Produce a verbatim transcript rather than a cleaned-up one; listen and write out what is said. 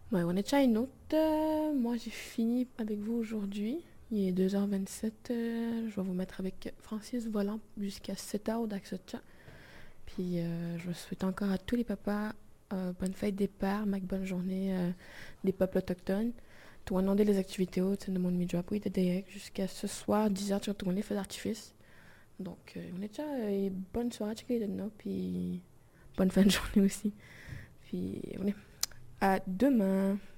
Ouais, on est déjà à une autre. Euh, moi, j'ai fini avec vous aujourd'hui. Il est deux heures vingt-sept. Euh, je vais vous mettre avec Francis Volant jusqu'à sept heures au Daxotcha. Puis, euh, je souhaite encore à tous les papas euh, bonne fête des pères, mac bonne journée euh, des peuples autochtones. Tout nom des activités hautes de mon midrop, oui, de D E C. Jusqu'à ce soir, dix heures, tu retournes les feux d'artifice. Donc, euh, on est déjà. Euh, bonne soirée, checker les notes. Puis, bonne fin de journée aussi. Puis, on est à demain.